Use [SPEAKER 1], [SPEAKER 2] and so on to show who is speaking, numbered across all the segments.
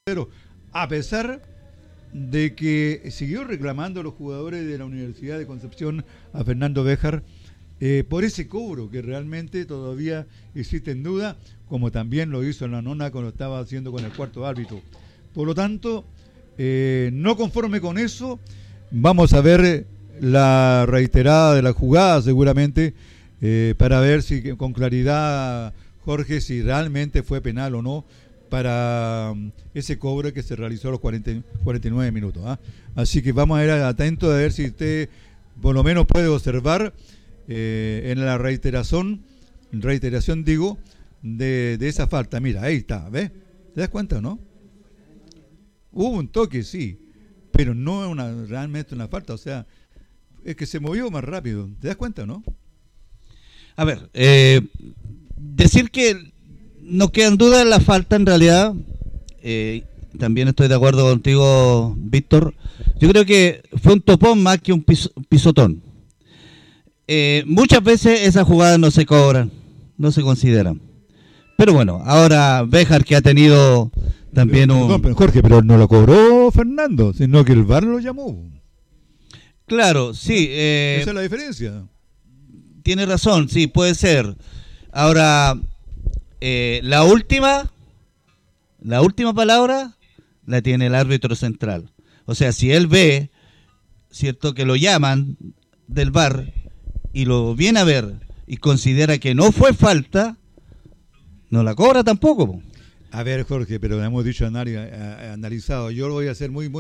[SPEAKER 1] Pero a pesar de que siguió reclamando a los jugadores de la Universidad de Concepción a Fernando Béjar por ese cobro que realmente todavía existe en duda, como también lo hizo en la nona cuando estaba haciendo con el cuarto árbitro. Por lo tanto, no conforme con eso, vamos a ver la reiterada de la jugada seguramente para ver si con claridad, Jorge, si realmente fue penal o no para ese cobro que se realizó a los 49 minutos. Así que vamos a ir atentos a ver si usted por lo menos puede observar en la reiteración digo, de esa falta. Mira, ahí está, ¿ves? ¿Te das cuenta o no? Hubo un toque, sí, pero no es realmente una falta, o sea, es que se movió más rápido. ¿Te das cuenta o no?
[SPEAKER 2] A ver, decir que no quedan dudas en la falta en realidad, también estoy de acuerdo contigo, Víctor. Yo creo que fue un topón más que un pisotón. Muchas veces esas jugadas no se cobran, no se consideran. Pero bueno, ahora Béjar, que ha tenido también
[SPEAKER 1] Perdón, Jorge, pero no lo cobró Fernando, sino que el VAR lo llamó.
[SPEAKER 2] Claro, sí.
[SPEAKER 1] Esa es la diferencia.
[SPEAKER 2] Tiene razón, sí, puede ser. Ahora, la última palabra la tiene el árbitro central. O sea, si él ve, cierto, que lo llaman del VAR y lo viene a ver y considera que no fue falta, no la cobra tampoco.
[SPEAKER 1] A ver, Jorge, pero hemos dicho analizado. Yo lo voy a hacer muy,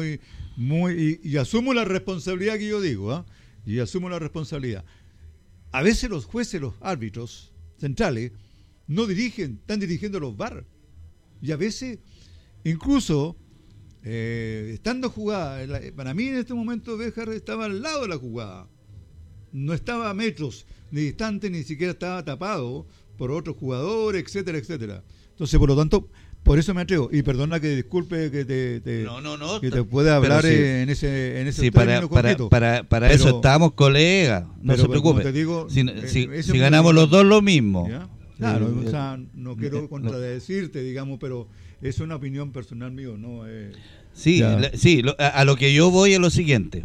[SPEAKER 1] y asumo la responsabilidad que yo digo, y asumo la responsabilidad. A veces los jueces, los árbitros centrales, no dirigen, están dirigiendo los VAR. Y a veces, incluso, estando jugada, para mí en este momento Béjar estaba al lado de la jugada. No estaba a metros ni distante, ni siquiera estaba tapado por otros jugadores, etcétera, etcétera. Entonces, por lo tanto, por eso me atrevo. Y perdona que disculpe que te pueda hablar sí, en ese
[SPEAKER 2] sí, para eso estamos, colegas. No se preocupe.
[SPEAKER 1] Te digo,
[SPEAKER 2] si ganamos los dos, lo mismo.
[SPEAKER 1] ¿Ya? Claro, o sea, no quiero contradecirte, digamos, pero es una opinión personal mío, ¿no?
[SPEAKER 2] Sí, a lo que yo voy es lo siguiente.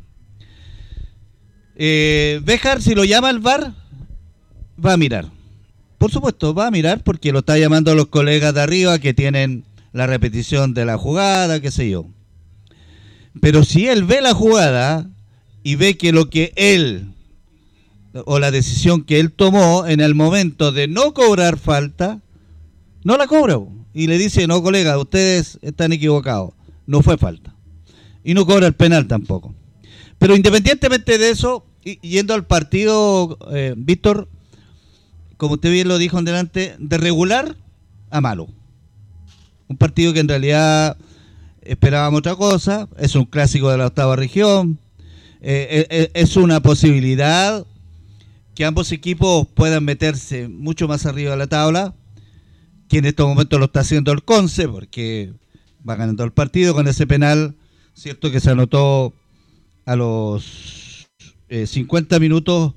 [SPEAKER 2] Béjar, si lo llama el VAR, va a mirar. Por supuesto, va a mirar porque lo está llamando a los colegas de arriba que tienen la repetición de la jugada, qué sé yo. Pero si él ve la jugada y ve que lo que él, o la decisión que él tomó en el momento de no cobrar falta, no la cobra. Y le dice, no, colega, ustedes están equivocados, no fue falta. Y no cobra el penal tampoco. Pero independientemente de eso, yendo al partido, Víctor, como usted bien lo dijo en delante, de regular a malo. Un partido que en realidad esperábamos otra cosa, es un clásico de la octava región, es una posibilidad que ambos equipos puedan meterse mucho más arriba de la tabla, que en estos momentos lo está haciendo el Conce, porque va ganando el partido con ese penal, cierto, que se anotó a los 50 minutos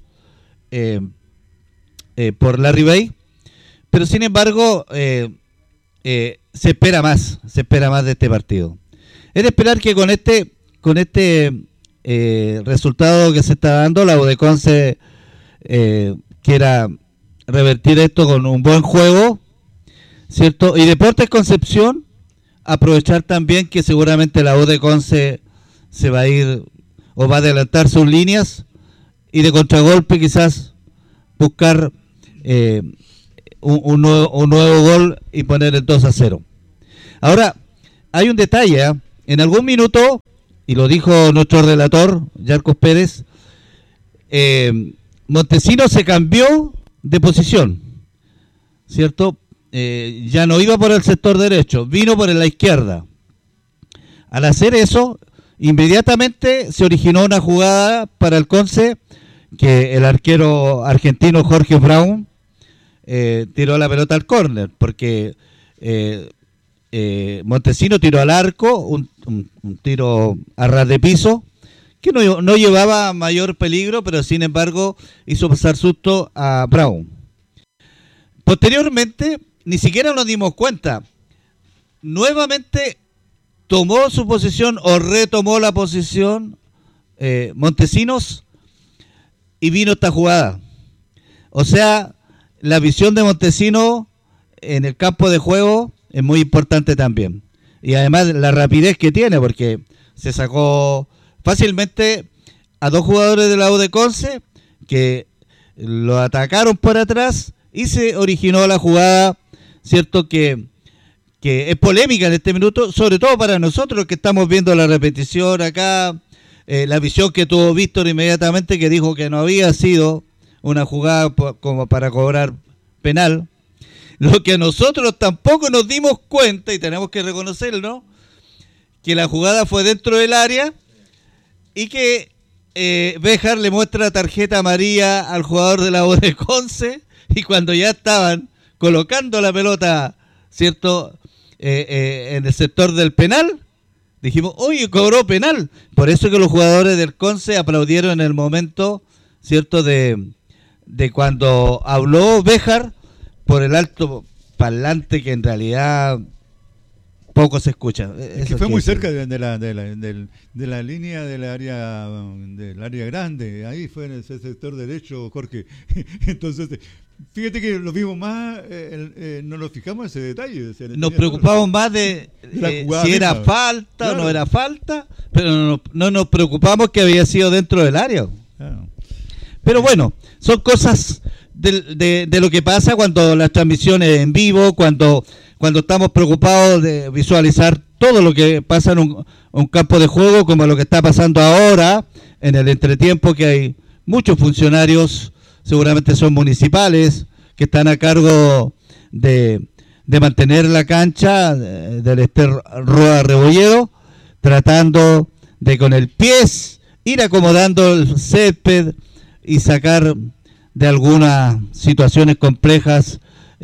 [SPEAKER 2] por Larry Bay, pero sin embargo se espera más de este partido. Es de esperar que con este resultado que se está dando, la U de Conce quiera revertir esto con un buen juego, ¿cierto? Y Deportes Concepción aprovechar también que seguramente la U de Conce se va a ir o va a adelantar sus líneas y de contragolpe quizás buscar un nuevo gol y poner el 2-0. Ahora, hay un detalle, en algún minuto, y lo dijo nuestro relator, Yarcos Pérez, Montesino se cambió de posición, ¿cierto? Ya no iba por el sector derecho, vino por la izquierda. Al hacer eso, inmediatamente se originó una jugada para el Conce, que el arquero argentino Jorge Brown tiró la pelota al córner, porque Montesino tiró al arco, un tiro a ras de piso, que no llevaba mayor peligro, pero sin embargo hizo pasar susto a Brown. Posteriormente, ni siquiera nos dimos cuenta, nuevamente tomó su posición o retomó la posición Montesinos y vino esta jugada. O sea, la visión de Montesinos en el campo de juego es muy importante también. Y además la rapidez que tiene, porque se sacó fácilmente a 2 jugadores de la U de Conce que lo atacaron por atrás y se originó la jugada, cierto que es polémica en este minuto, sobre todo para nosotros que estamos viendo la repetición acá, la visión que tuvo Víctor inmediatamente, que dijo que no había sido una jugada como para cobrar penal. Lo que nosotros tampoco nos dimos cuenta, y tenemos que reconocerlo, que la jugada fue dentro del área y que Béjar le muestra tarjeta amarilla al jugador de la U de Conce, y cuando ya estaban colocando la pelota, ¿cierto?, en el sector del penal, dijimos, oye, cobró penal. Por eso que los jugadores del Conce aplaudieron en el momento, ¿cierto?, de cuando habló Béjar por el alto parlante, que en realidad poco se escucha.
[SPEAKER 1] Es que fue muy cerca de la línea del área grande. Ahí fue en ese sector derecho, Jorge. Entonces, fíjate que lo vimos más, no nos fijamos en ese detalle.
[SPEAKER 2] Nos preocupamos más de si era falta, claro, o no era falta, pero no nos preocupamos que había sido dentro del área. Claro. Pero bueno, son cosas de lo que pasa cuando las transmisiones en vivo, cuando estamos preocupados de visualizar todo lo que pasa en un campo de juego, como lo que está pasando ahora en el entretiempo, que hay muchos funcionarios, seguramente son municipales, que están a cargo de mantener la cancha del Ester Roa Rebolledo, tratando de con el pie ir acomodando el césped y sacar de algunas situaciones complejas,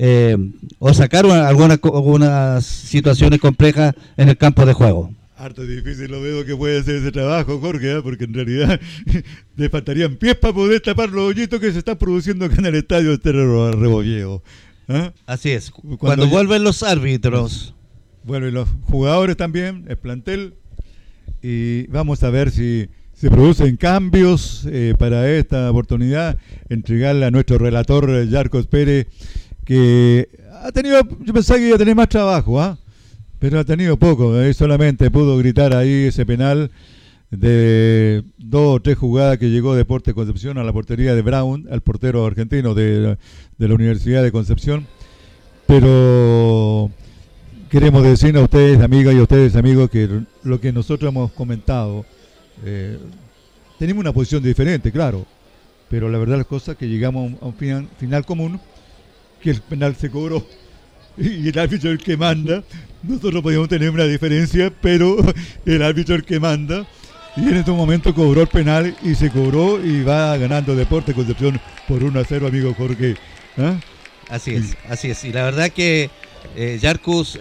[SPEAKER 2] o sacar algunas situaciones complejas en el campo de juego.
[SPEAKER 1] Harto difícil lo veo que puede hacer ese trabajo, Jorge, porque en realidad le faltarían pies para poder tapar los hoyitos que se están produciendo acá en el estadio de Rebolledo.
[SPEAKER 2] Así es, cuando vuelven los árbitros.
[SPEAKER 1] Vuelven los jugadores también, el plantel, y vamos a ver si se producen cambios para esta oportunidad, entregarle a nuestro relator Yarcos Pérez, que ha tenido, yo pensaba que iba a tener más trabajo, pero ha tenido poco, solamente pudo gritar ahí ese penal de 2 o 3 jugadas que llegó Deportes Concepción a la portería de Brown, al portero argentino de la Universidad de Concepción. Pero queremos decir a ustedes, amigas, y a ustedes, amigos, que lo que nosotros hemos comentado, tenemos una posición diferente, claro, pero la verdad las cosas que llegamos a un final común, que el penal se cobró y el árbitro es el que manda. Nosotros podíamos tener una diferencia, pero el árbitro es el que manda, y en este momento cobró el penal y se cobró, y va ganando Deportes Concepción por 1-0, amigo Jorge.
[SPEAKER 2] Así es, y la verdad que Yarcus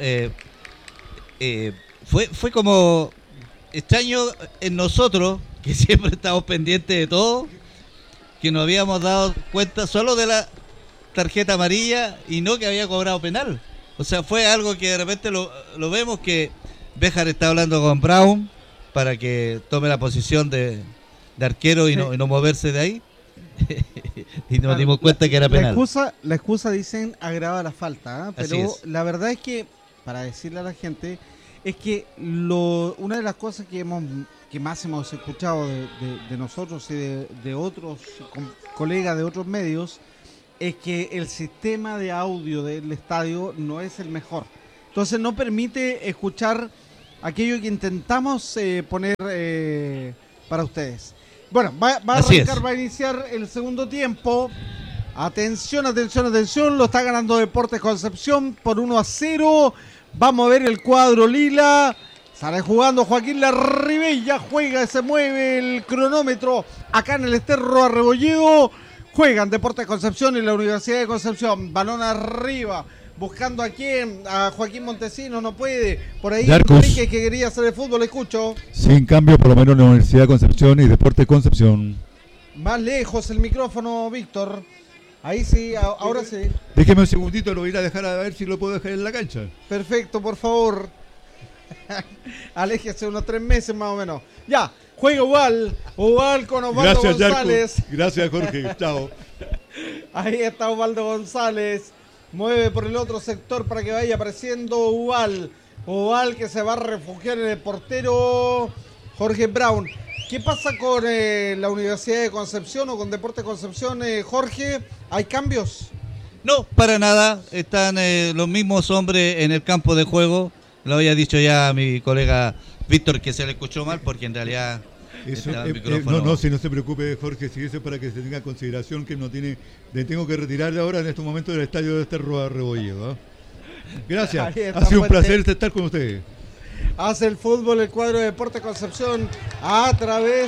[SPEAKER 2] fue como extraño en nosotros, que siempre estamos pendientes de todo, que nos habíamos dado cuenta solo de la tarjeta amarilla y no que había cobrado penal. O sea, fue algo que de repente lo vemos, que Béjar está hablando con Brown para que tome la posición de arquero y no moverse de ahí. Y nos dimos cuenta que era penal.
[SPEAKER 3] La excusa dicen agrava la falta, pero la verdad es que, para decirle a la gente, es que una de las cosas que más hemos escuchado de nosotros y de otros colegas de otros medios, es que el sistema de audio del estadio no es el mejor. Entonces no permite escuchar aquello que intentamos poner para ustedes. Bueno, va a arrancar, va a iniciar el segundo tiempo. Atención, lo está ganando Deportes Concepción por 1-0. Vamos a ver el cuadro lila. Sale jugando Joaquín Larribey, juega, se mueve el cronómetro acá en el Ester Roa Rebolledo. Juegan Deportes Concepción y la Universidad de Concepción. Balón arriba, buscando a quién, a Joaquín Montesinos, no puede. Por ahí Enrique, que quería hacer el fútbol, escucho.
[SPEAKER 1] Sin cambio, por lo menos la Universidad de Concepción y Deportes Concepción.
[SPEAKER 3] Más lejos el micrófono, Víctor. Ahí sí, ahora sí.
[SPEAKER 1] Déjeme un segundito, lo voy a ir a dejar a ver si lo puedo dejar en la cancha.
[SPEAKER 3] Perfecto, por favor. Aléjese unos 3 meses más o menos. Ya, juega Ubal con Osvaldo González.
[SPEAKER 1] Yarko. Gracias, Jorge. Chao.
[SPEAKER 3] Ahí está Osvaldo González. Mueve por el otro sector para que vaya apareciendo Ubal. Ubal que se va a refugiar en el portero Jorge Brown. ¿Qué pasa con la Universidad de Concepción o con Deportes Concepción, Jorge? ¿Hay cambios?
[SPEAKER 2] No, para nada. Están los mismos hombres en el campo de juego. Lo había dicho ya a mi colega Víctor que se le escuchó mal porque en realidad...
[SPEAKER 1] No, si no se preocupe, Jorge, si eso es para que se tenga en consideración que le tengo que retirar ahora en estos momentos del estadio de Rebolledo. Gracias, ha sido un placer estar con ustedes.
[SPEAKER 3] Hace el fútbol el cuadro de Deportes Concepción a través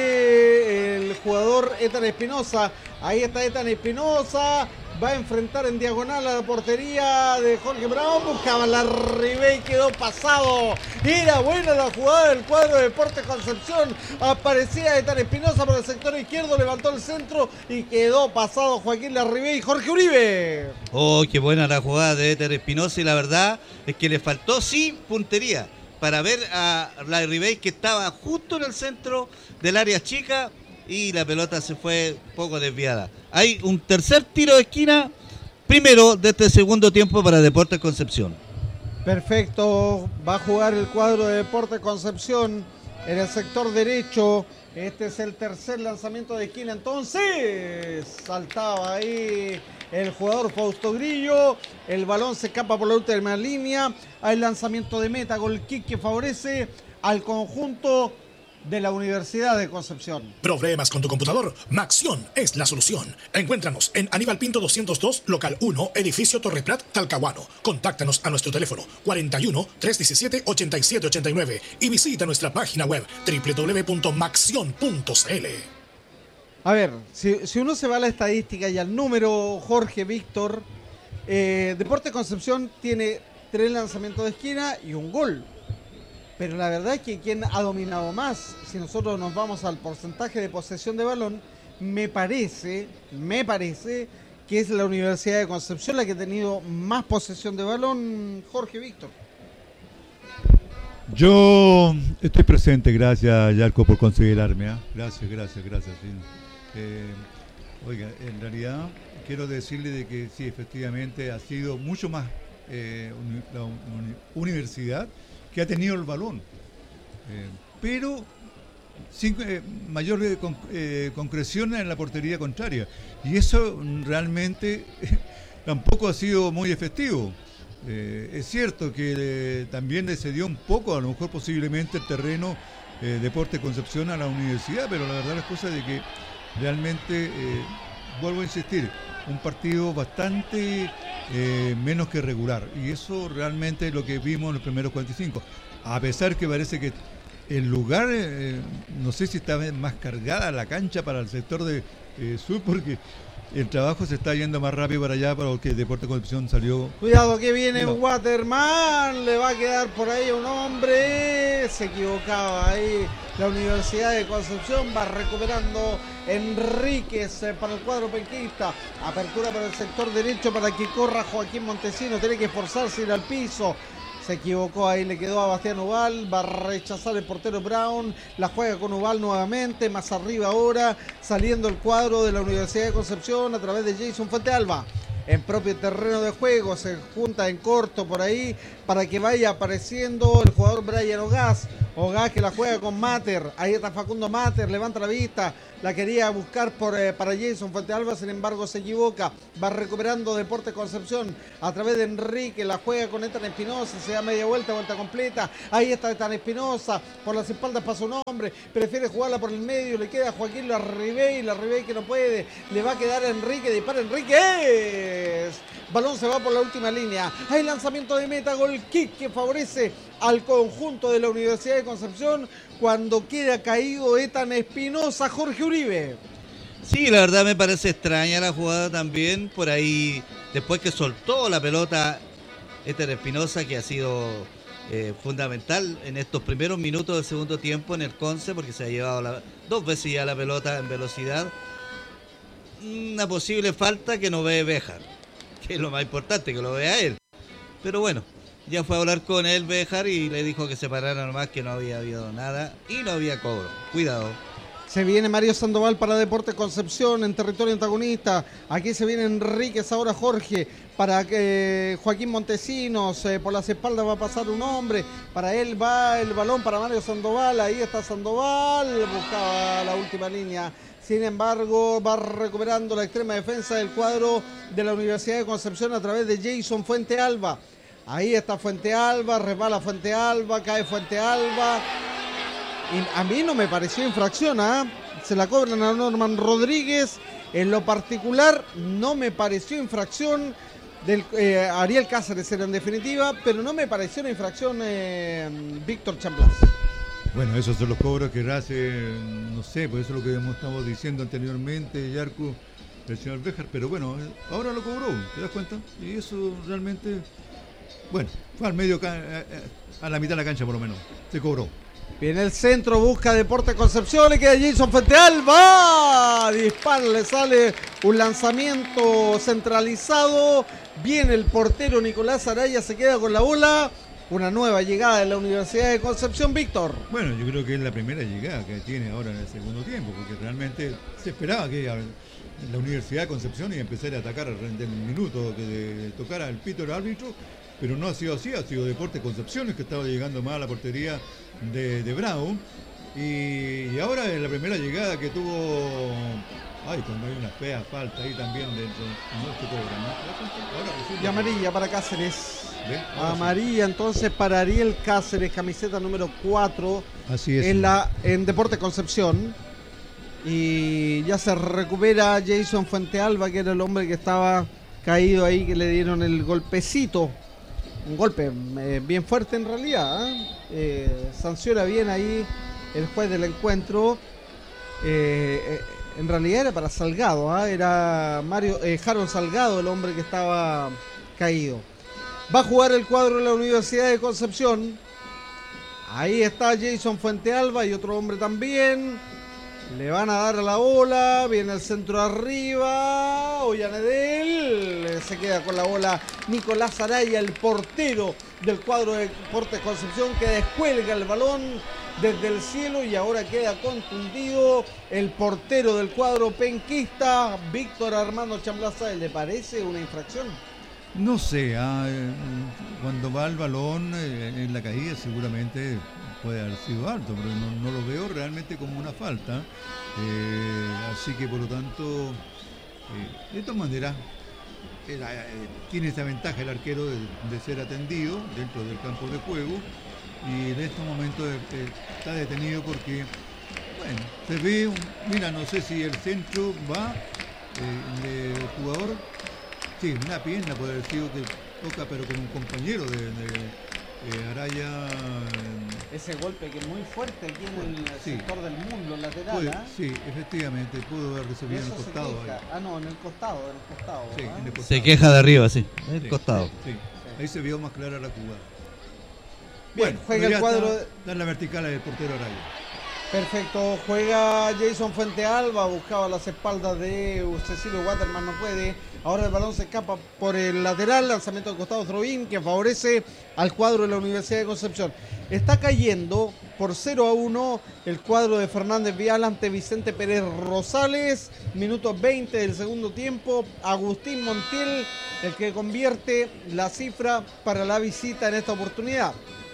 [SPEAKER 3] del jugador Ethan Espinosa. Ahí está Ethan Espinosa. Va a enfrentar en diagonal a la portería de Jorge Brown. Buscaba la Ribey, quedó pasado. Era buena la jugada del cuadro de Deportes Concepción. Aparecía Ethan Espinosa por el sector izquierdo. Levantó el centro y quedó pasado Joaquín Larribey y Jorge Uribe.
[SPEAKER 2] Oh, qué buena la jugada de Ethan Espinosa. Y la verdad es que le faltó, sí, puntería. Para ver a Larribey que estaba justo en el centro del área chica. Y la pelota se fue poco desviada. Hay un tercer tiro de esquina, primero de este segundo tiempo para Deportes Concepción.
[SPEAKER 3] Perfecto, va a jugar el cuadro de Deportes Concepción en el sector derecho. Este es el tercer lanzamiento de esquina, entonces saltaba ahí el jugador Fausto Grillo. El balón se escapa por la última línea. Hay lanzamiento de meta, gol kick que favorece al conjunto de la Universidad de Concepción.
[SPEAKER 4] ¿Problemas con tu computador? Maxión es la solución. Encuéntranos en Aníbal Pinto 202, local 1, edificio Torre Prat, Talcahuano. Contáctanos a nuestro teléfono 41 317 8789 y visita nuestra página web www.maxion.cl.
[SPEAKER 3] A ver, si uno se va a la estadística y al número, Jorge, Víctor, Deportes Concepción tiene 3 lanzamientos de esquina y un gol. Pero la verdad es que quien ha dominado más, si nosotros nos vamos al porcentaje de posesión de balón, me parece que es la Universidad de Concepción la que ha tenido más posesión de balón, Jorge, Víctor.
[SPEAKER 1] Yo estoy presente, gracias Yarko por considerarme. Gracias. Sí. Oiga, en realidad quiero decirle de que sí, efectivamente ha sido mucho más la universidad que ha tenido el balón, pero sin mayor concreción en la portería contraria, y eso realmente tampoco ha sido muy efectivo. Es cierto que también le cedió un poco, a lo mejor posiblemente el terreno Deportes Concepción a la universidad, pero la verdad es cosa de que realmente, vuelvo a insistir, un partido bastante menos que regular, y eso realmente es lo que vimos en los primeros 45, a pesar que parece que el lugar, no sé si está más cargada la cancha para el sector de sur, porque el trabajo se está yendo más rápido para allá, porque Deportes Concepción salió.
[SPEAKER 3] Cuidado que viene Waterman, le va a quedar por ahí un hombre, se equivocaba ahí la Universidad de Concepción, va recuperando Enríquez para el cuadro penquista, apertura para el sector derecho para que corra Joaquín Montesino, tiene que esforzarse, ir al piso. Se equivocó, ahí le quedó a Bastián Ubal, va a rechazar el portero Brown, la juega con Ubal nuevamente, más arriba ahora, saliendo el cuadro de la Universidad de Concepción a través de Jason Fuentealba. En propio terreno de juego, se junta en corto por ahí para que vaya apareciendo el jugador Brian Ogaz que la juega con Mater, ahí está Facundo Mater, levanta la vista, la quería buscar para Jason Fuentealba, sin embargo se equivoca, va recuperando Deportes Concepción a través de Enrique, la juega con Ethan Espinosa, se da media vuelta completa, ahí está Ethan Espinosa, por las espaldas pasa un hombre, prefiere jugarla por el medio, le queda Joaquín Larribey que no puede, le va a quedar a Enrique, dispara Enrique, balón se va por la última línea, hay lanzamiento de meta, gol kick que favorece al conjunto de la Universidad de Concepción cuando queda caído Ethan Espinosa. Jorge Uribe.
[SPEAKER 2] Sí, la verdad me parece extraña la jugada también, por ahí después que soltó la pelota Ethan Espinosa, que ha sido fundamental en estos primeros minutos del segundo tiempo en el Conce, porque se ha llevado 2 veces ya la pelota en velocidad. Una posible falta que no ve Béjar, que es lo más importante, que lo vea él. Pero bueno, Ya fue a hablar con él Béjar y le dijo que se parara nomás, que no había habido nada y no había cobro. Cuidado.
[SPEAKER 3] Se viene Mario Sandoval para Deportes Concepción en territorio antagonista. Aquí se viene Enríquez, ahora Jorge. Para Joaquín Montesinos, por las espaldas va a pasar un hombre. Para él va el balón para Mario Sandoval. Ahí está Sandoval. Buscaba la última línea. Sin embargo, va recuperando la extrema defensa del cuadro de la Universidad de Concepción a través de Jason Fuente Alba. Ahí está Fuente Alba, resbala Fuente Alba, cae Fuente Alba. Y a mí no me pareció infracción, ¿eh? Se la cobran a Norman Rodríguez. En lo particular no me pareció infracción del Ariel Cáceres en definitiva, pero no me pareció una infracción Víctor Chamblas.
[SPEAKER 1] Bueno, esos son los cobros que hace, no sé, pues eso es lo que estamos diciendo anteriormente, Yarko, el señor Béjar, pero bueno, ahora lo cobró, ¿te das cuenta? Y eso realmente, bueno, fue al medio, a la mitad de la cancha por lo menos, se cobró.
[SPEAKER 3] Viene el centro, busca Deportes Concepción, le queda Jason Fuente Alba, dispara, le sale un lanzamiento centralizado, viene el portero Nicolás Araya, se queda con la bola, una nueva llegada de la Universidad de Concepción, Víctor.
[SPEAKER 1] Bueno, yo creo que es la primera llegada que tiene ahora en el segundo tiempo, porque realmente se esperaba que la Universidad de Concepción iba a empezar a atacar en el minuto que tocara el pito del árbitro, pero no ha sido así, ha sido Deportes Concepción el que estaba llegando más a la portería de Bravo, y ahora en la primera llegada que tuvo, cuando hay una fea falta ahí también dentro, no se cobra, ¿no? Ahora, pues,
[SPEAKER 3] y amarilla para Cáceres.
[SPEAKER 1] Sí.
[SPEAKER 3] Amarilla entonces para Ariel Cáceres, camiseta número 4.
[SPEAKER 1] Así es.
[SPEAKER 3] En Deportes Concepción. Y ya se recupera Jason Fuentealba, que era el hombre que estaba caído ahí, que le dieron el golpecito. Un golpe bien fuerte en realidad. Sanciona bien ahí el juez del encuentro. En realidad era para Salgado, era Harold Salgado el hombre que estaba caído. Va a jugar el cuadro de la Universidad de Concepción. Ahí está Jason Fuentealba y otro hombre también. Le van a dar a la bola. Viene el centro arriba. Ollanedel. Se queda con la bola Nicolás Araya, el portero del cuadro de Deportes Concepción, que descuelga el balón desde el cielo y ahora queda contundido el portero del cuadro penquista, Víctor Armando Chamblaza. ¿Le parece una infracción?
[SPEAKER 1] No sé, cuando va el balón en la caída seguramente puede haber sido alto, pero no lo veo realmente como una falta. Así que por lo tanto, de todas maneras, tiene esa ventaja el arquero de ser atendido dentro del campo de juego, y en estos momentos está detenido porque, bueno, se ve, mira, no sé si el centro va del jugador. Sí, una pierna puede haber sido que toca, pero con un compañero de Araya.
[SPEAKER 3] Ese golpe que es muy fuerte aquí en el sector del muslo lateral.
[SPEAKER 1] Sí, efectivamente, pudo haber recibido en el costado.
[SPEAKER 3] En el costado.
[SPEAKER 1] Sí, en el costado.
[SPEAKER 2] Se queja de arriba, sí, en el costado.
[SPEAKER 1] Sí. Ahí se vio más clara la jugada.
[SPEAKER 3] Bien,
[SPEAKER 1] Bueno,
[SPEAKER 3] juega el cuadro.
[SPEAKER 1] Da la vertical del portero Araya.
[SPEAKER 3] Perfecto, juega Jason Fuentealba, buscaba las espaldas de Cecilio Waterman, no puede. Ahora el balón se escapa por el lateral, lanzamiento de costado Throwin, que favorece al cuadro de la Universidad de Concepción. Está cayendo por 0-1 el cuadro de Fernández Vial ante Vicente Pérez Rosales. Minuto 20 del segundo tiempo. Agustín Montiel, el que convierte la cifra para la visita en esta oportunidad.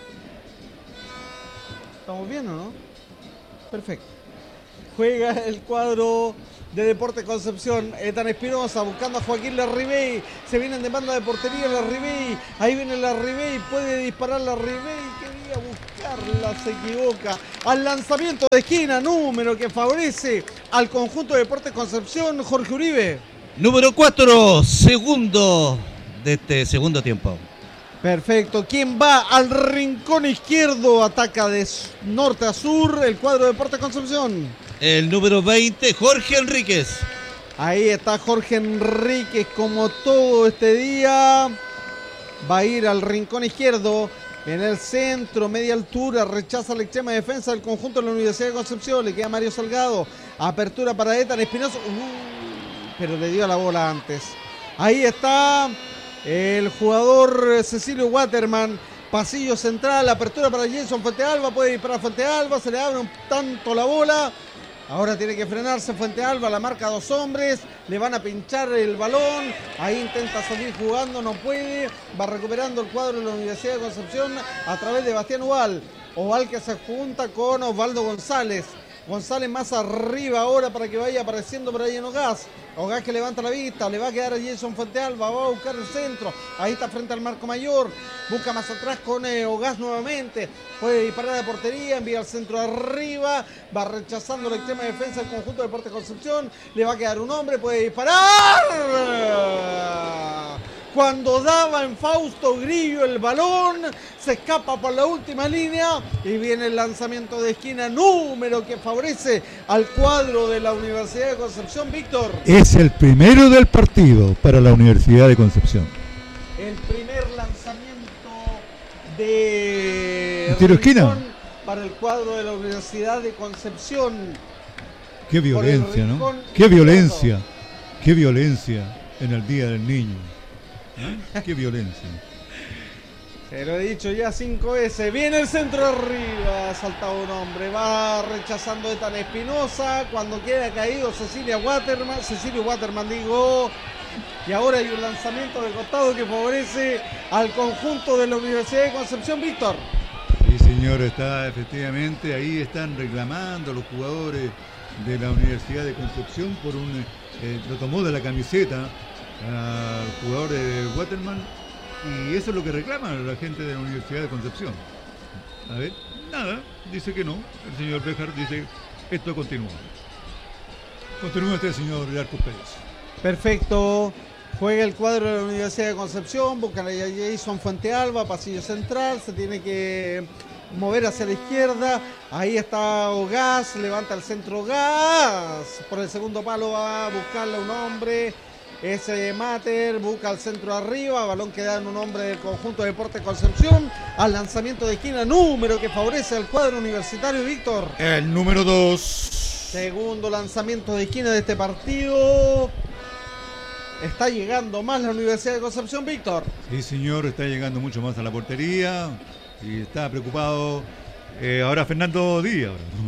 [SPEAKER 3] ¿Estamos bien o no? Perfecto. Juega el cuadro de Deportes Concepción. Etan Espinosa buscando a Joaquín Larribey. Se viene en demanda de portería Larribey. Ahí viene Larribey. Puede disparar Larribey. Quería buscarla. Se equivoca. Al lanzamiento de esquina. Número que favorece al conjunto de Deportes Concepción. Jorge Uribe.
[SPEAKER 2] Número 4, segundo de este segundo tiempo.
[SPEAKER 3] Perfecto. ¿Quién va al rincón izquierdo? Ataca de norte a sur el cuadro de Deportes Concepción.
[SPEAKER 2] El número 20, Jorge Enríquez.
[SPEAKER 3] Ahí está Jorge Enríquez como todo este día. Va a ir al rincón izquierdo. En el centro, media altura, rechaza la extrema defensa del conjunto de la Universidad de Concepción. Le queda Mario Salgado. Apertura para Etan Espinosa. Pero le dio la bola antes. Ahí está El jugador Cecilio Waterman, pasillo central, apertura para Jason Fuentealba, puede disparar Fuentealba, se le abre un tanto la bola. Ahora tiene que frenarse Fuentealba, la marca 2 hombres, le van a pinchar el balón, ahí intenta salir jugando, no puede, va recuperando el cuadro de la Universidad de Concepción a través de Bastián Ubal. Ubal que se junta con Osvaldo González. González más arriba ahora para que vaya apareciendo por ahí en Ogaz. Ogaz que levanta la vista, le va a quedar a Jason Fuentealba, va a buscar el centro. Ahí está frente al marco mayor, busca más atrás con Ogaz nuevamente. Puede disparar de portería, envía al centro arriba, va rechazando la extrema defensa del conjunto de Deportes Concepción. Le va a quedar un hombre, puede disparar. Cuando daba en Fausto Grillo el balón, se escapa por la última línea y viene el lanzamiento de esquina número que favorece al cuadro de la Universidad de Concepción. Víctor.
[SPEAKER 1] Es el primero del partido para la Universidad de Concepción.
[SPEAKER 3] El primer lanzamiento de
[SPEAKER 1] tiro esquina
[SPEAKER 3] para el cuadro de la Universidad de Concepción.
[SPEAKER 1] Qué violencia, ¿no? Qué violencia. Qué violencia en el Día del Niño. ¿Eh? Qué violencia.
[SPEAKER 3] Se lo he dicho ya 5 veces. Viene el centro arriba. Ha saltado un hombre. Va rechazando de tan Espinosa. Cuando queda caído Cecilio Waterman digo. Y ahora hay un lanzamiento de costado que favorece al conjunto de la Universidad de Concepción. Víctor.
[SPEAKER 1] Sí, señor, está efectivamente. Ahí están reclamando los jugadores de la Universidad de Concepción por un... lo tomó de la camiseta al jugador de Waterman, y eso es lo que reclaman la gente de la Universidad de Concepción. A ver, nada, dice que no. El señor Béjar dice, esto continúa. Continúa usted, señor Arcos Pérez.
[SPEAKER 3] Perfecto. Juega el cuadro de la Universidad de Concepción, busca a Jason Fuentealba, pasillo central, se tiene que mover hacia la izquierda. Ahí está Ogaz, levanta el centro Ogaz. Por el segundo palo va a buscarle a un hombre. Ese Mater busca al centro arriba, balón que da en un hombre del conjunto de Deportes Concepción, al lanzamiento de esquina número que favorece al cuadro universitario. Víctor.
[SPEAKER 1] El número 2.
[SPEAKER 3] Segundo lanzamiento de esquina de este partido. Está llegando más la Universidad de Concepción, Víctor.
[SPEAKER 1] Sí, señor, está llegando mucho más a la portería y está preocupado ahora Fernando Díaz.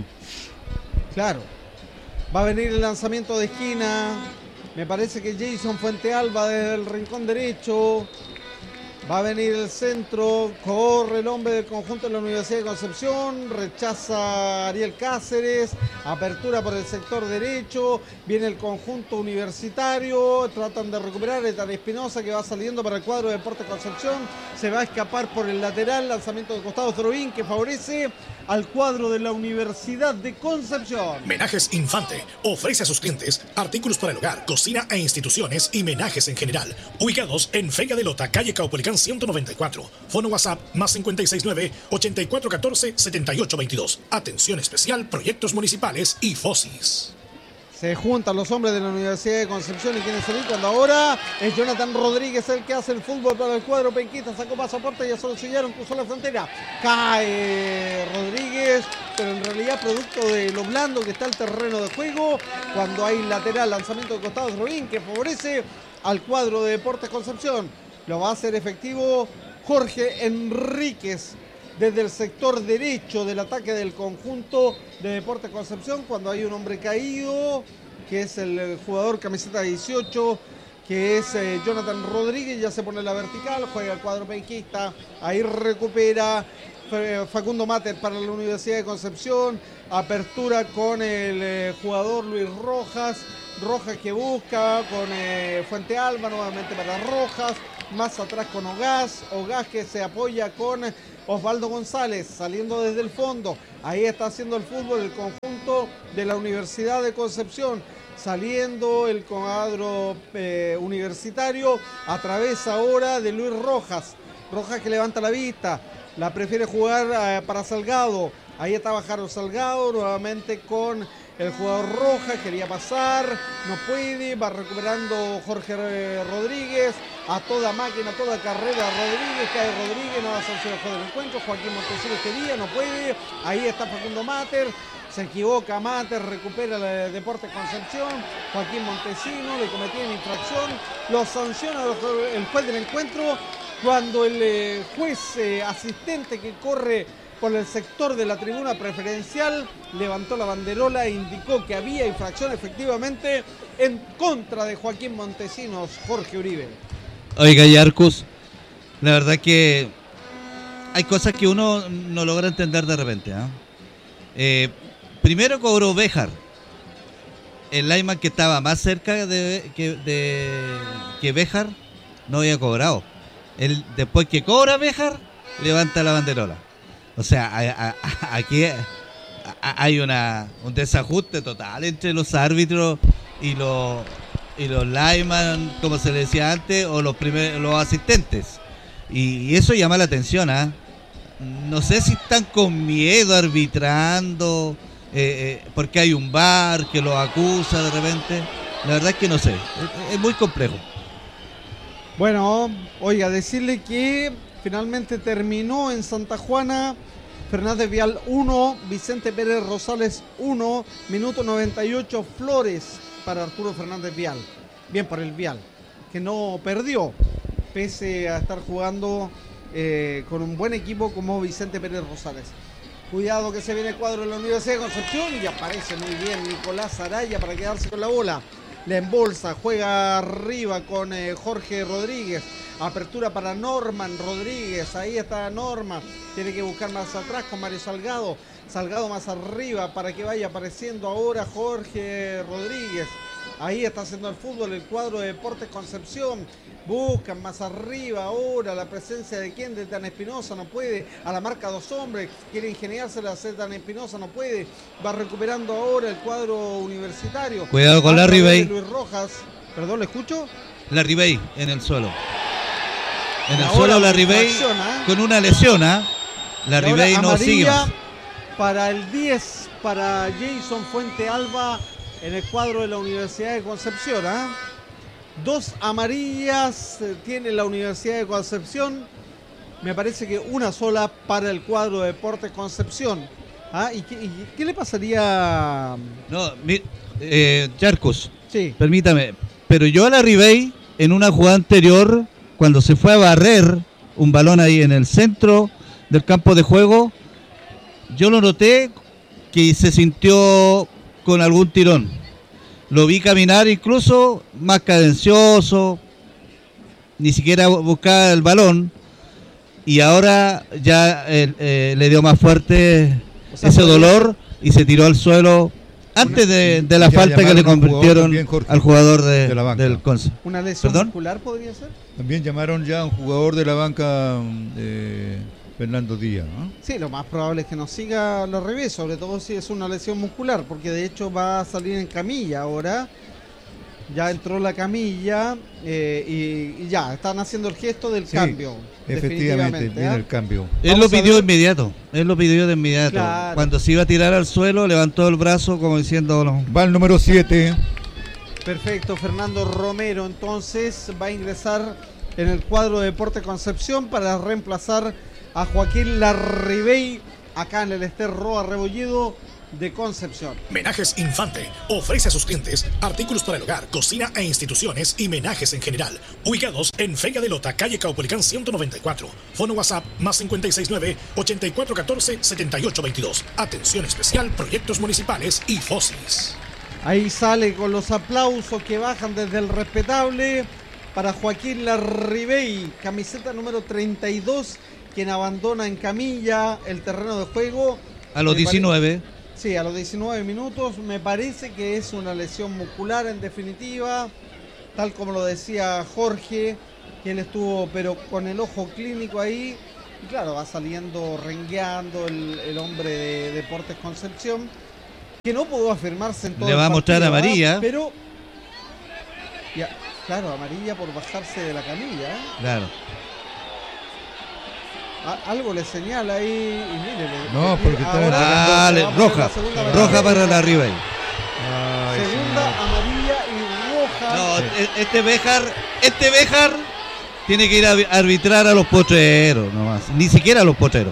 [SPEAKER 3] Claro. Va a venir el lanzamiento de esquina. Me parece que Jason Fuentealba desde el rincón derecho. Va a venir el centro. Corre el hombre del conjunto de la Universidad de Concepción. Rechaza Ariel Cáceres. Apertura por el sector derecho. Viene el conjunto universitario. Tratan de recuperar Etan Espinosa que va saliendo para el cuadro de Deportes Concepción. Se va a escapar por el lateral. Lanzamiento de costado Throbín que favorece al cuadro de la Universidad de Concepción.
[SPEAKER 4] Menajes Infante ofrece a sus clientes artículos para el hogar, cocina e instituciones y menajes en general. Ubicados en Feria de Lota, calle Caupolicán 194. Fono WhatsApp más 569-8414-7822. Atención especial, proyectos municipales y FOSIS.
[SPEAKER 3] Se juntan los hombres de la Universidad de Concepción y quieren salir cuando ahora es Jonathan Rodríguez el que hace el fútbol para el cuadro penquista. Sacó pasaporte, ya solo sellaron, cruzó la frontera. Cae Rodríguez, pero en realidad producto de lo blando que está el terreno de juego. Cuando hay lateral, lanzamiento de costado Robín que favorece al cuadro de Deportes Concepción. Lo va a hacer efectivo Jorge Enríquez desde el sector derecho del ataque del conjunto de Deportes Concepción, cuando hay un hombre caído, que es el jugador camiseta 18, que es Jonathan Rodríguez, ya se pone la vertical, juega el cuadro penquista, ahí recupera Facundo Mater para la Universidad de Concepción, apertura con el jugador Luis Rojas que busca con Fuentealba, nuevamente para Rojas, más atrás con Ogaz que se apoya con Osvaldo González, saliendo desde el fondo. Ahí está haciendo el fútbol el conjunto de la Universidad de Concepción. Saliendo el cuadro universitario a través ahora de Luis Rojas. Rojas que levanta la vista. La prefiere jugar para Salgado. Ahí está Bajaro Salgado nuevamente con el jugador Rojas, quería pasar, no puede, va recuperando Jorge Rodríguez, a toda máquina, a toda carrera Rodríguez, cae Rodríguez, no va a sanción el juego del encuentro, Joaquín Montesinos quería, no puede, ahí está Facundo Mater, se equivoca Mater, recupera el Deportes Concepción, Joaquín Montesinos, le cometían infracción, lo sanciona el juez del encuentro, cuando el juez asistente que corre por el sector de la tribuna preferencial levantó la banderola e indicó que había infracción efectivamente en contra de Joaquín Montesinos, Jorge Uribe.
[SPEAKER 2] Oiga, Yarcus, la verdad que hay cosas que uno no logra entender de repente, ¿eh? Primero cobró Béjar, el lineman que estaba más cerca que Béjar no había cobrado. Después que cobra Béjar, levanta la banderola. O sea, aquí hay un desajuste total entre los árbitros y los lineman, como se le decía antes, o los asistentes. Y eso llama la atención, ¿eh? No sé si están con miedo arbitrando, porque hay un VAR que los acusa de repente. La verdad es que no sé, es muy complejo.
[SPEAKER 3] Bueno, oiga, decirle que finalmente terminó en Santa Juana, Fernández Vial 1, Vicente Pérez Rosales 1, minuto 98, Flores para Arturo Fernández Vial. Bien por el Vial, que no perdió, pese a estar jugando con un buen equipo como Vicente Pérez Rosales. Cuidado que se viene el cuadro de la Universidad de Concepción y aparece muy bien Nicolás Araya para quedarse con la bola. La embolsa, juega arriba con Jorge Rodríguez. Apertura para Norman Rodríguez. Ahí está Norman. Tiene que buscar más atrás con Mario Salgado. Salgado más arriba para que vaya apareciendo ahora Jorge Rodríguez. Ahí está haciendo el fútbol el cuadro de Deportes Concepción. Buscan más arriba ahora la presencia de quién, de Dan Espinosa, no puede. A la marca 2 hombres, quiere ingeniársela a hacer Dan Espinosa, no puede. Va recuperando ahora el cuadro universitario.
[SPEAKER 2] Cuidado con Larry Bay.
[SPEAKER 3] Luis Rojas. Perdón, ¿le escucho?
[SPEAKER 2] Larry Bay en el suelo. En el suelo Larry Bay con una lesión, ¿eh? Larry Bay no sigue más.
[SPEAKER 3] Para el 10, para Jason Fuente Alba en el cuadro de la Universidad de Concepción, ¿eh? 2 amarillas tiene la Universidad de Concepción. Me parece que una sola para el cuadro de Deportes Concepción. ¿Ah? ¿Y qué le pasaría?
[SPEAKER 2] No, Yarcus,
[SPEAKER 3] sí.
[SPEAKER 2] Permítame, pero yo a Larry Bay en una jugada anterior, cuando se fue a barrer un balón ahí en el centro del campo de juego, yo lo noté que se sintió con algún tirón. Lo vi caminar incluso más cadencioso, ni siquiera buscaba el balón, y ahora ya le dio más fuerte ese dolor y se tiró al suelo antes de la falta que le convirtieron al jugador del Conce.
[SPEAKER 3] ¿Una lesión muscular podría ser?
[SPEAKER 1] También llamaron ya a un jugador de la banca, Fernando Díaz, ¿no?
[SPEAKER 3] Sí, lo más probable es que nos siga al revés, sobre todo si es una lesión muscular, porque de hecho va a salir en camilla ahora. Ya entró la camilla y ya, están haciendo el gesto del cambio.
[SPEAKER 1] Efectivamente, viene el cambio.
[SPEAKER 2] Él lo pidió de inmediato.
[SPEAKER 3] Claro.
[SPEAKER 2] Cuando se iba a tirar al suelo, levantó el brazo como diciendo... No.
[SPEAKER 1] Va el número 7.
[SPEAKER 3] Perfecto, Fernando Romero entonces va a ingresar en el cuadro de Deportes Concepción para reemplazar a Joaquín Larribey acá en el Ester Roa Rebolledo de Concepción.
[SPEAKER 4] Menajes Infante ofrece a sus clientes artículos para el hogar, cocina e instituciones y menajes en general. Ubicados en Feria de Lota, calle Caupolicán 194. Fono WhatsApp más 569-8414-7822. Atención especial, proyectos municipales y FOSIS.
[SPEAKER 3] Ahí sale con los aplausos que bajan desde el respetable para Joaquín Larribey, camiseta número 32, quien abandona en camilla el terreno de juego.
[SPEAKER 2] A los 19.
[SPEAKER 3] Sí, a los 19 minutos. Me parece que es una lesión muscular en definitiva, tal como lo decía Jorge, que él estuvo pero con el ojo clínico ahí. Y claro, va saliendo rengueando el hombre de Deportes Concepción, que no pudo afirmarse en todo.
[SPEAKER 2] Le va a mostrar amarilla.
[SPEAKER 3] Pero, ya, claro, amarilla por bajarse de la camilla.
[SPEAKER 2] Claro.
[SPEAKER 3] Algo le señala ahí y mire.
[SPEAKER 1] No, porque está
[SPEAKER 2] roja para Larry Bay. este Béjar tiene que ir a arbitrar a los potreros nomás, ni siquiera a los potreros.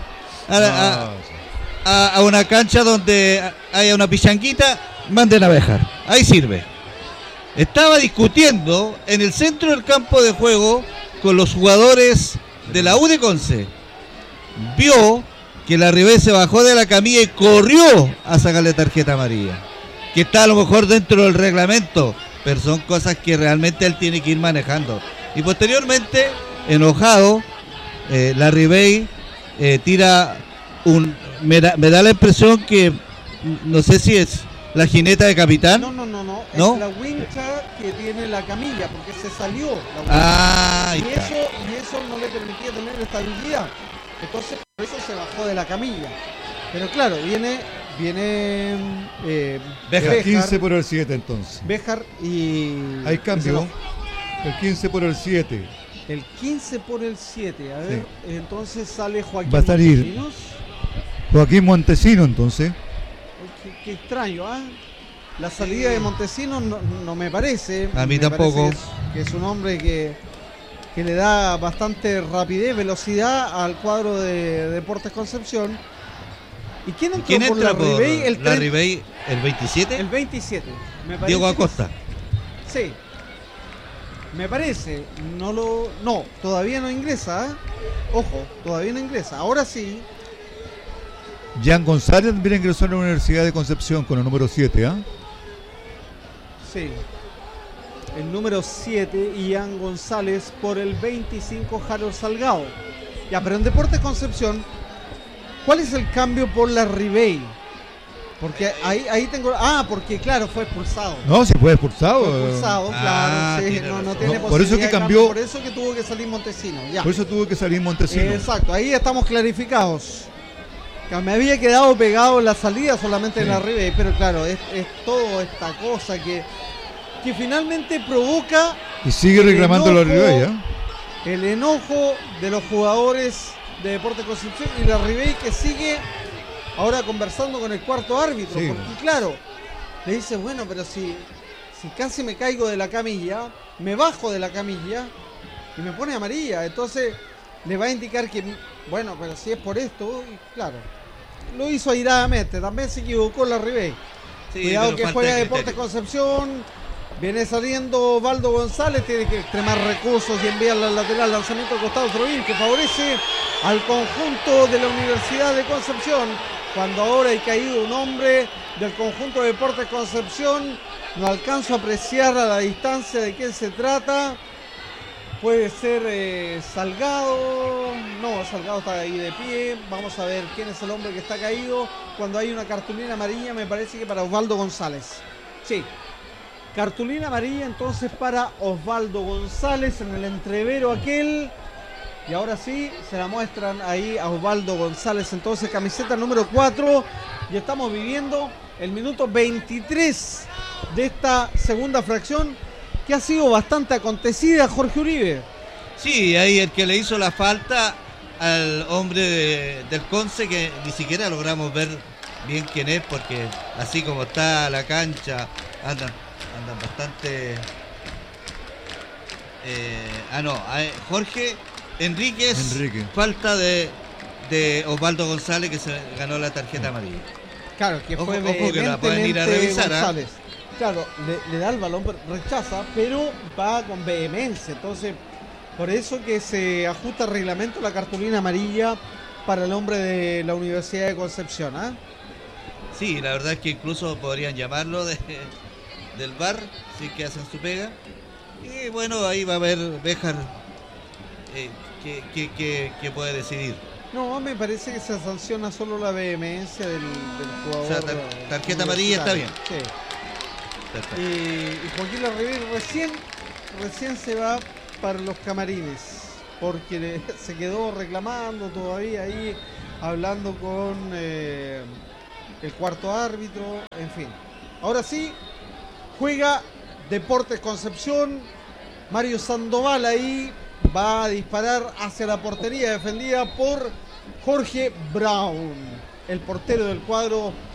[SPEAKER 2] A una cancha donde haya una pichanguita, manden a Béjar, ahí sirve. Estaba discutiendo en el centro del campo de juego con los jugadores de la U de Conce. Vio que la Ribey se bajó de la camilla y corrió a sacarle tarjeta amarilla, que está a lo mejor dentro del reglamento, pero son cosas que realmente él tiene que ir manejando. Y posteriormente, enojado, la Ribey tira me da la impresión que, no sé si es la jineta de capitán.
[SPEAKER 3] No.
[SPEAKER 2] ¿No?
[SPEAKER 3] Es la wincha que tiene la camilla, porque se salió la wincha.
[SPEAKER 2] Ah,
[SPEAKER 3] y eso no le permitía tener estabilidad. Entonces, por eso se bajó de la camilla. Pero claro, viene
[SPEAKER 1] Béjar. 15 por el 7 entonces.
[SPEAKER 3] Béjar y...
[SPEAKER 1] Hay cambio. El 15 por el 7.
[SPEAKER 3] El 15 por el 7. A ver, sí. Entonces sale Joaquín
[SPEAKER 1] Va a salir
[SPEAKER 3] Montesinos.
[SPEAKER 1] Joaquín Montesinos entonces.
[SPEAKER 3] Qué extraño, ¿ah? La salida de Montesinos no me parece.
[SPEAKER 2] A mí tampoco.
[SPEAKER 3] Que es un hombre que le da bastante rapidez, velocidad al cuadro de Deportes Concepción. ¿Y quién entró por la Ribey?
[SPEAKER 2] La Ribey, el 27.
[SPEAKER 3] El 27. Me parece.
[SPEAKER 2] Diego Acosta.
[SPEAKER 3] Sí. Me parece. No, todavía no ingresa. ¿Eh? Ojo, todavía no ingresa. Ahora sí.
[SPEAKER 1] Jan González también ingresó a la Universidad de Concepción con el número 7, ¿ah?
[SPEAKER 3] Sí. El número 7, Ian González, por el 25, Harold Salgado. Ya, pero en Deportes Concepción, ¿cuál es el cambio por la Ribey? Porque ahí tengo... Ah, porque claro, fue expulsado.
[SPEAKER 1] No, sí fue expulsado.
[SPEAKER 3] Fue expulsado, claro. Sí, no tiene
[SPEAKER 1] por eso que cambió.
[SPEAKER 3] Por eso que tuvo que salir Montesinos. Ya.
[SPEAKER 1] Por eso tuvo que salir Montesinos.
[SPEAKER 3] Exacto, ahí estamos clarificados. Me había quedado pegado en la salida solamente en la Ribey, pero claro, es toda esta cosa que finalmente provoca...
[SPEAKER 1] Y sigue reclamando la Ribey, ¿eh?
[SPEAKER 3] El enojo de los jugadores de Deportes Concepción y la Ribey, que sigue ahora conversando con el cuarto árbitro, sí. Porque claro, le dice, bueno, pero si casi me caigo de la camilla, me bajo de la camilla y me pone amarilla, entonces le va a indicar que, bueno, pero si es por esto, y claro, lo hizo airadamente, también se equivocó la Ribey. Sí, cuidado que juega Deportes Concepción. Viene saliendo Osvaldo González, tiene que extremar recursos y enviarla al lateral, lanzamiento al costado Trovil, que favorece al conjunto de la Universidad de Concepción. Cuando ahora hay caído un hombre del conjunto de Deportes Concepción, no alcanzo a apreciar a la distancia de quién se trata. Puede ser Salgado. No, Salgado está ahí de pie. Vamos a ver quién es el hombre que está caído. Cuando hay una cartulina amarilla, me parece que para Osvaldo González. Sí. Cartulina amarilla entonces para Osvaldo González en el entrevero aquel. Y ahora sí, se la muestran ahí a Osvaldo González, entonces camiseta número 4. Y estamos viviendo el minuto 23 de esta segunda fracción, que ha sido bastante acontecida, Jorge Uribe.
[SPEAKER 2] Sí, ahí el que le hizo la falta al hombre del Conce, que ni siquiera logramos ver bien quién es, porque así como está la cancha, andan bastante... Jorge Enríquez. Falta de Osvaldo González, que se ganó la tarjeta amarilla.
[SPEAKER 3] Claro, que fue
[SPEAKER 2] ojo que la pueden ir a revisar.
[SPEAKER 3] González. Claro, le da el balón, rechaza, pero va con vehemencia. Entonces, por eso que se ajusta al reglamento la cartulina amarilla para el hombre de la Universidad de Concepción. ¿Eh?
[SPEAKER 2] Sí, la verdad es que incluso podrían llamarlo del VAR, si que hacen su pega. Y bueno, ahí va a haber Béjar que puede decidir.
[SPEAKER 3] No, me parece que se sanciona solo la vehemencia del jugador.
[SPEAKER 2] O sea, tarjeta amarilla está bien.
[SPEAKER 3] Sí. Y Joaquín Larribey recién se va para los camarines, porque se quedó reclamando todavía ahí, hablando con el cuarto árbitro, en fin. Ahora sí, juega Deportes Concepción. Mario Sandoval ahí va a disparar hacia la portería defendida por Jorge Brown, el portero del cuadro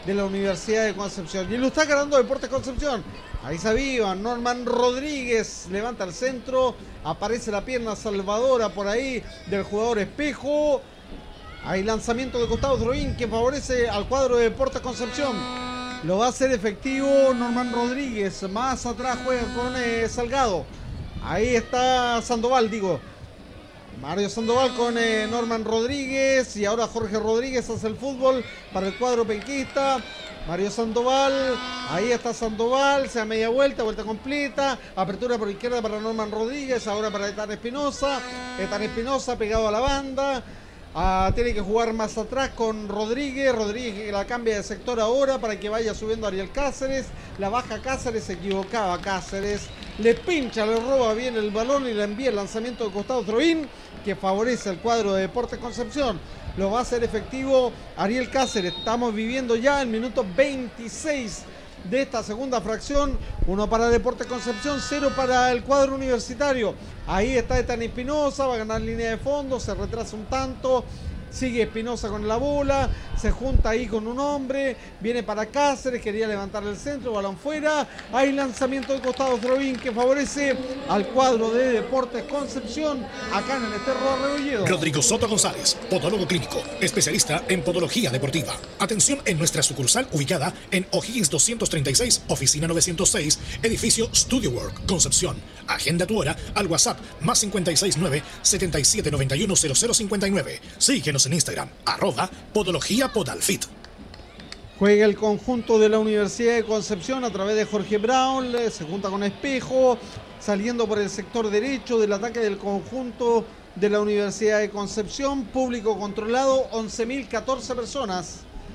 [SPEAKER 3] de la Universidad de Concepción. Y lo está ganando Deportes Concepción. Ahí se aviva Norman Rodríguez, levanta el centro, aparece la pierna salvadora por ahí del jugador Espejo. Hay lanzamiento de costado Droguín que favorece al cuadro de Deportes Concepción. Lo va a hacer efectivo Norman Rodríguez. Más atrás juega con Salgado. Ahí está Sandoval, Mario Sandoval con Norman Rodríguez. Y ahora Jorge Rodríguez hace el fútbol para el cuadro penquista. Mario Sandoval, ahí está Sandoval, se da media vuelta, vuelta completa, apertura por izquierda para Norman Rodríguez, ahora para Ethan Espinosa pegado a la banda. Tiene que jugar más atrás con Rodríguez que la cambia de sector ahora para que vaya subiendo Ariel Cáceres. La baja Cáceres, se equivocaba Cáceres, le pincha, le roba bien el balón y le envía el lanzamiento de costado Troín, que favorece al cuadro de Deportes Concepción. Lo va a hacer efectivo Ariel Cáceres. Estamos viviendo ya el minuto 26 de esta segunda fracción. 1 para Deportes Concepción, 0 para el cuadro universitario. Ahí está Ethan Espinosa, va a ganar línea de fondo, se retrasa un tanto. Sigue Espinosa con la bola, se junta ahí con un hombre, viene para Cáceres, quería levantar el centro, balón fuera. Hay lanzamiento de costado Throwing que favorece al cuadro de Deportes Concepción, acá en el Esterro Arrebolledo.
[SPEAKER 4] Rodrigo Soto González, podólogo clínico, especialista en podología deportiva. Atención en nuestra sucursal ubicada en O'Higgins 236, oficina 906, edificio Studio Work, Concepción. Agenda tu hora al WhatsApp más 569 7791 0059. Síguenos en Instagram, @podología_podalfit.
[SPEAKER 3] Juega el conjunto de la Universidad de Concepción a través de Jorge Brown, se junta con Espejo, saliendo por el sector derecho del ataque del conjunto de la Universidad de Concepción. Público controlado, 11.014 personas.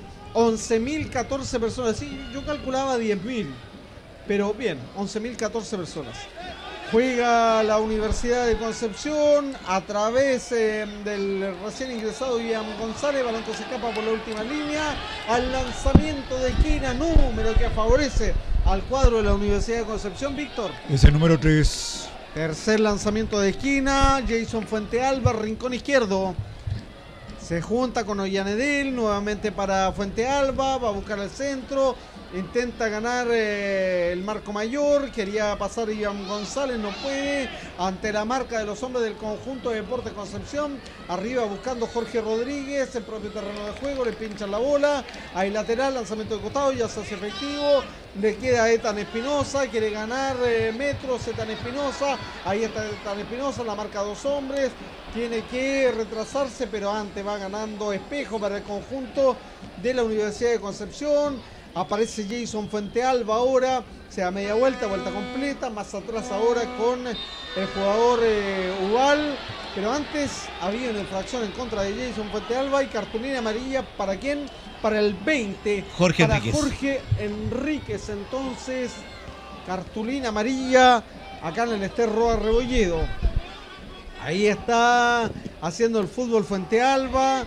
[SPEAKER 3] 11.014 personas, sí, yo calculaba 10.000, pero bien, 11.014 personas. Juega la Universidad de Concepción a través del recién ingresado Ian González. Balón que se escapa por la última línea. Al lanzamiento de esquina, número que favorece al cuadro de la Universidad de Concepción. Víctor.
[SPEAKER 1] Es el número 3.
[SPEAKER 3] Tercer lanzamiento de esquina. Jason Fuentealba, rincón izquierdo. Se junta con Ollanedel, nuevamente para Fuentealba. Va a buscar el centro. Intenta ganar el marco mayor, quería pasar Iván González, no puede, ante la marca de los hombres del conjunto de Deportes Concepción. Arriba buscando Jorge Rodríguez, el propio terreno de juego, le pinchan la bola, hay lateral, lanzamiento de costado, ya se hace efectivo, le queda Ethan Espinosa, quiere ganar metros, Ethan Espinosa, ahí está Ethan Espinosa, la marca dos hombres, tiene que retrasarse, pero antes va ganando Espejo para el conjunto de la Universidad de Concepción. Aparece Jason Fuentealba ahora, se da media vuelta, vuelta completa, más atrás ahora con el jugador Ubal, pero antes había una infracción en contra de Jason Fuentealba y cartulina amarilla, ¿para quién? Para el 20, para Jorge Enríquez, entonces cartulina amarilla acá en el Esterro Arrebolledo. Ahí está haciendo el fútbol Fuentealba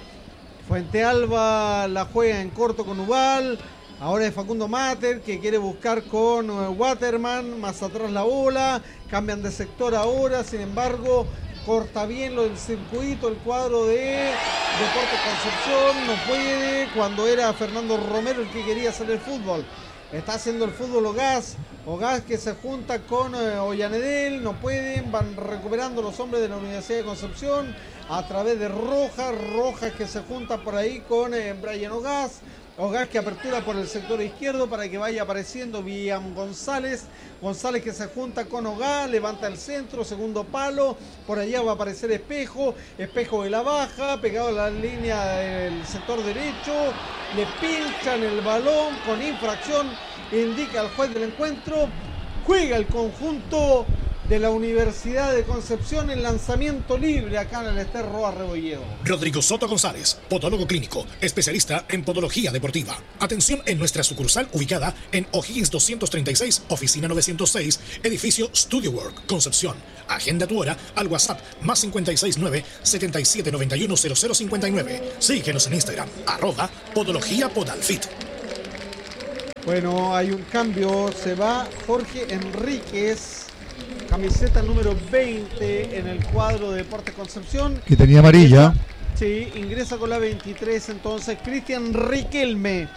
[SPEAKER 3] la juega en corto con Ubal. Ahora es Facundo Mater que quiere buscar con Waterman, más atrás la bola, cambian de sector ahora, sin embargo corta bien lo del circuito el cuadro de Deportes Concepción, no puede cuando era Fernando Romero el que quería hacer el fútbol. Está haciendo el fútbol Ogás que se junta con Ollanedel, no pueden, van recuperando los hombres de la Universidad de Concepción a través de Rojas que se junta por ahí con Brian Ogás que apertura por el sector izquierdo para que vaya apareciendo Villam González que se junta con Ogás, levanta el centro, segundo palo, por allá va a aparecer Espejo de la baja, pegado a la línea del sector derecho, le pinchan el balón con infracción, indica el juez del encuentro, juega el conjunto de la Universidad de Concepción el lanzamiento libre acá en el Esterro Arrebolledo.
[SPEAKER 4] Rodrigo Soto González, podólogo clínico, especialista en podología deportiva. Atención en nuestra sucursal ubicada en O'Higgins 236, oficina 906, edificio Studio Work, Concepción. Agenda tu hora al WhatsApp más 569 7791 0059. Síguenos en Instagram, @podología_podalfit.
[SPEAKER 3] Bueno, hay un cambio, se va Jorge Enríquez, camiseta número 20 en el cuadro de Deportes Concepción.
[SPEAKER 1] Que tenía amarilla.
[SPEAKER 3] Sí, ingresa con la 23 entonces Cristian Riquelme.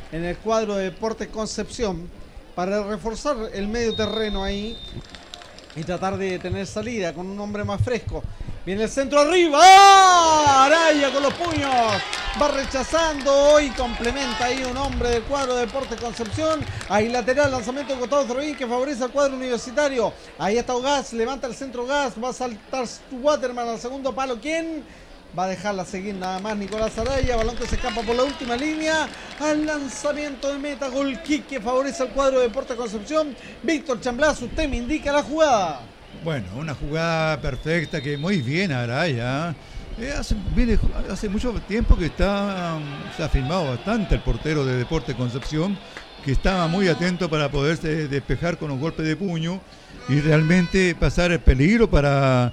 [SPEAKER 3] en el cuadro de Deportes Concepción para reforzar el medio terreno ahí y tratar de tener salida con un hombre más fresco. Viene el centro arriba. ¡Oh! Araya con los puños. Va rechazando y complementa ahí un hombre del cuadro de Deportes Concepción. Ahí lateral, lanzamiento de costado Trovin que favorece al cuadro universitario. Ahí está Gas, levanta el centro Gas. Va a saltar Waterman al segundo palo. ¿Quién? Va a dejarla seguir nada más Nicolás Araya. Balón que se escapa por la última línea. Al lanzamiento de meta. Gol kick que favorece al cuadro de Deportes Concepción. Víctor Chamblazo, usted me indica la jugada.
[SPEAKER 1] Bueno, una jugada perfecta que muy bien Araya. Hace mucho tiempo que se ha filmado bastante el portero de Deportes Concepción, que estaba muy atento para poderse despejar con un golpe de puño y realmente pasar el peligro para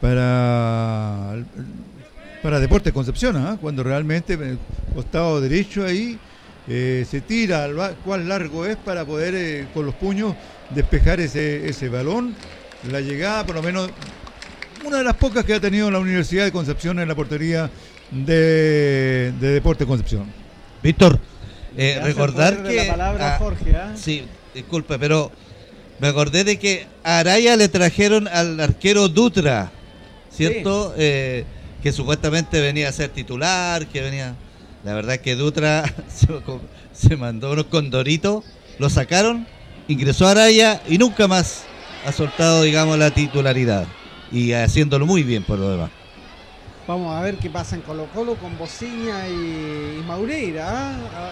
[SPEAKER 1] Deportes Concepción, cuando realmente en el costado derecho ahí se tira cuán largo es para poder con los puños despejar ese balón. La llegada, por lo menos, una de las pocas que ha tenido la Universidad de Concepción en la portería de Deportes Concepción.
[SPEAKER 2] Víctor, recordar que...
[SPEAKER 3] La palabra Jorge,
[SPEAKER 2] Sí, disculpe, pero me acordé de que a Araya le trajeron al arquero Dutra, ¿cierto? Sí. Que supuestamente venía a ser titular, que venía... La verdad es que Dutra se mandó unos condoritos, lo sacaron, ingresó a Araya y nunca más ha soltado, digamos, la titularidad. Y haciéndolo muy bien por lo demás.
[SPEAKER 3] Vamos a ver qué pasa en Colo Colo con Bociña y Maureira.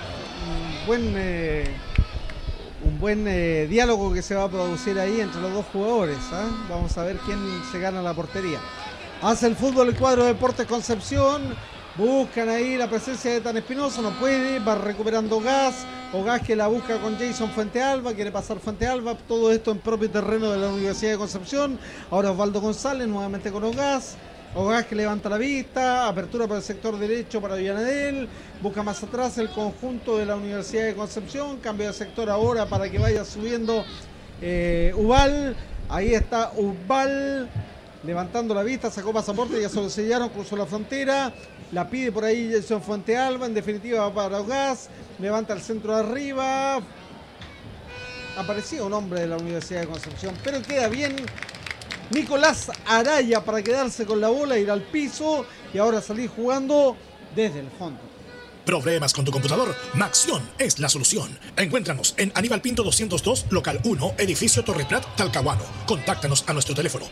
[SPEAKER 3] Un buen diálogo que se va a producir ahí entre los dos jugadores. Vamos a ver quién se gana la portería. Hace el fútbol el cuadro de Deportes Concepción. Buscan ahí la presencia de Tan Espinosa, no puede, va recuperando Gas, o Gas que la busca con Jason Fuentealba, quiere pasar Fuentealba, todo esto en propio terreno de la Universidad de Concepción. Ahora Osvaldo González nuevamente con Ogas que levanta la vista, apertura por el sector derecho para Villanedel, busca más atrás el conjunto de la Universidad de Concepción, cambio de sector ahora para que vaya subiendo Ubal, ahí está Ubal, levantando la vista, sacó pasaporte, ya se lo sellaron, cruzó la frontera, la pide por ahí Jason Fuentealba, en definitiva va para Gas, levanta el centro de arriba, aparecía un hombre de la Universidad de Concepción, pero queda bien Nicolás Araya para quedarse con la bola, ir al piso y ahora salir jugando desde el fondo.
[SPEAKER 4] ¿Problemas con tu computador? Maxion es la solución. Encuéntranos en Aníbal Pinto 202, local 1, edificio Torre Prat, Talcahuano. Contáctanos a nuestro teléfono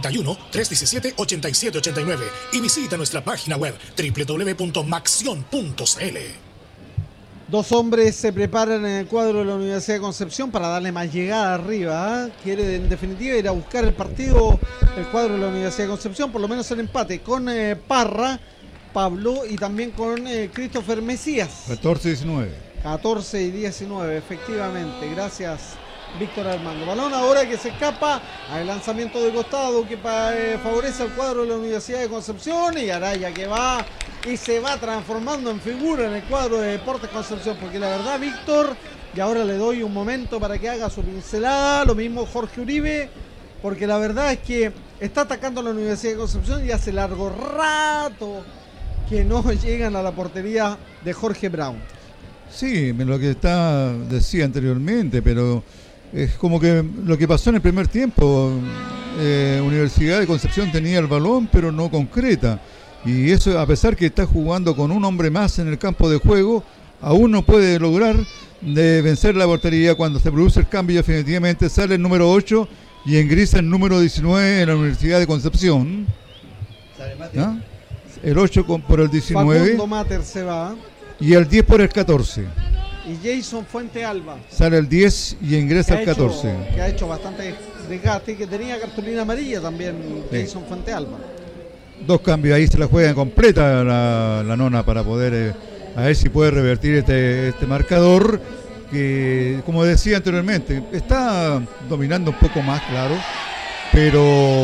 [SPEAKER 4] 41-317-8789 y visita nuestra página web www.maxion.cl.
[SPEAKER 3] Dos hombres se preparan en el cuadro de la Universidad de Concepción para darle más llegada arriba. Quiere en definitiva ir a buscar el partido del cuadro de la Universidad de Concepción, por lo menos el empate con Parra, Pablo y también con Christopher Mesías.
[SPEAKER 1] 14-19.
[SPEAKER 3] 14-19, efectivamente. Gracias, Víctor Armando. Balón ahora que se escapa al lanzamiento de costado que favorece al cuadro de la Universidad de Concepción y Araya que va y se va transformando en figura en el cuadro de Deportes Concepción, porque la verdad, Víctor, y ahora le doy un momento para que haga su pincelada, lo mismo Jorge Uribe, porque la verdad es que está atacando a la Universidad de Concepción y hace largo rato que no llegan a la portería de Jorge Brown.
[SPEAKER 1] Sí, lo que decía anteriormente, pero es como que lo que pasó en el primer tiempo, Universidad de Concepción tenía el balón pero no concreta, y eso a pesar que está jugando con un hombre más en el campo de juego, aún no puede lograr vencer la portería. Cuando se produce el cambio definitivamente sale el número 8 y ingresa el número 19 en la Universidad de Concepción. ¿Ah? El 8 por el 19.
[SPEAKER 3] Facundo Mater se va.
[SPEAKER 1] Y el 10 por el 14.
[SPEAKER 3] Y Jason Fuentealba.
[SPEAKER 1] Sale el 10 y ingresa el 14.
[SPEAKER 3] Que ha hecho bastante desgaste y que tenía cartulina amarilla también, sí. Jason Fuentealba.
[SPEAKER 1] Dos cambios, ahí se la juega completa la nona para poder a ver si puede revertir este marcador que, como decía anteriormente, está dominando un poco más, claro, pero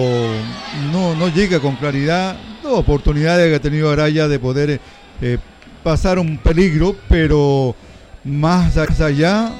[SPEAKER 1] no llega con claridad. Dos oportunidades que ha tenido Araya de poder pasar un peligro, pero más allá